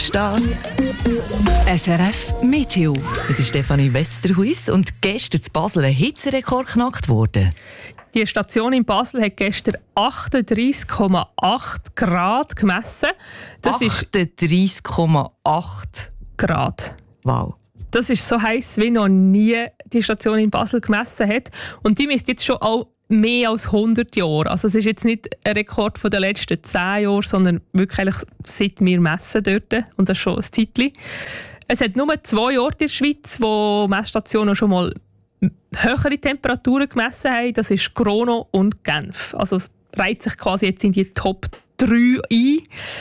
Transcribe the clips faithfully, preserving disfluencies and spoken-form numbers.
Stehen. S R F Meteo. Das ist Stefanie Westerhuis und gestern in Basel ein Hitzerekord geknackt worden. Die Station in Basel hat gestern achtunddreissig Komma acht Grad gemessen. Das achtunddreissig Komma acht Grad. Wow. Das ist so heiß, wie noch nie die Station in Basel gemessen hat. Und die misst jetzt schon auch mehr als hundert Jahre. Also es ist jetzt nicht ein Rekord von den letzten zehn Jahren, sondern wirklich seit wir messen dort. Und das ist schon ein Zeitchen. Es hat nur zwei Orte in der Schweiz, wo Messstationen schon mal höhere Temperaturen gemessen haben. Das ist Grono und Genf. Also es reiht sich quasi jetzt in die Top drei ein.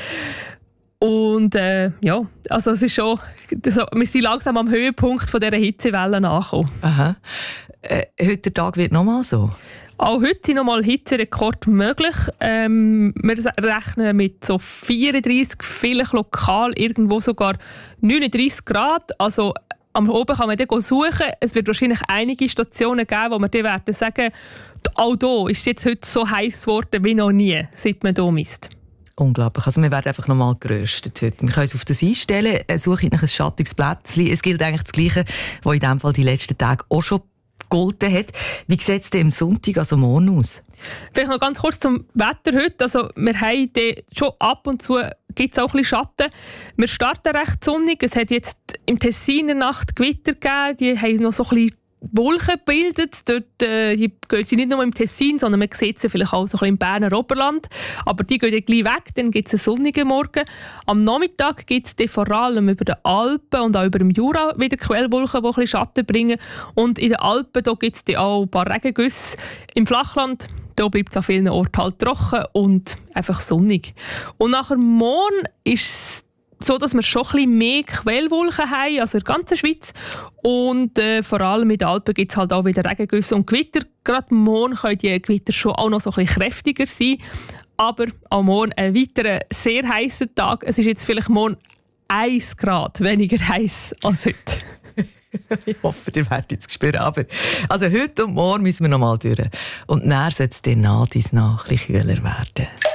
Und äh, ja, also es ist schon, also wir sind langsam am Höhepunkt von dieser Hitzewelle angekommen. Aha. Äh, heute der Tag wird nochmal so? Auch heute sind nochmal Hitzerekord möglich. Ähm, wir rechnen mit so vierunddreissig, vielleicht lokal irgendwo sogar neununddreissig Grad. Also am Oben kann man dann suchen. Es wird wahrscheinlich einige Stationen geben, wo man dann werden sagen, auch hier ist es jetzt heute so heiß geworden wie noch nie, seit man hier misst. Unglaublich. Also wir werden einfach nochmal geröstet heute. Wir können uns auf das einstellen, suche ich nach ein schattiges Plätzchen. Es gilt eigentlich das Gleiche, was in diesem Fall die letzten Tage auch schon gegolten hat. Wie sieht es denn am Sonntag, also morgen, aus? Vielleicht noch ganz kurz zum Wetter heute. Also wir haben schon ab und zu gibt es auch ein bisschen Schatten. Wir starten recht sonnig. Es hat jetzt im Tessin in der Nacht Gewitter gegeben. Die haben noch so ein bisschen Wolken gebildet. Dort äh, die gehen sie nicht nur im Tessin, sondern man sieht sie vielleicht auch so ein bisschen im Berner Oberland. Aber die gehen dann gleich weg, dann gibt es einen sonnigen Morgen. Am Nachmittag gibt es dann vor allem über den Alpen und auch über dem Jura wieder Quellwolken, die ein bisschen Schatten bringen. Und in den Alpen gibt es dann auch ein paar Regengüsse. Im Flachland da bleibt es an vielen Orten halt trocken und einfach sonnig. Und nachher morgen ist es so, dass wir schon ein bisschen mehr Quellwolken haben, also in der ganzen Schweiz. Und äh, vor allem in den Alpen gibt es halt auch wieder Regengüsse und Gewitter. Gerade morgen können die Gewitter schon auch noch so ein bisschen kräftiger sein. Aber auch morgen ein weiterer sehr heißer Tag. Es ist jetzt vielleicht morgen ein Grad weniger heiß als heute. Ich hoffe, ihr werdet jetzt spüren. Aber also heute und morgen müssen wir noch mal durch. Und dann soll es dann nach dies nach ein bisschen kühler werden.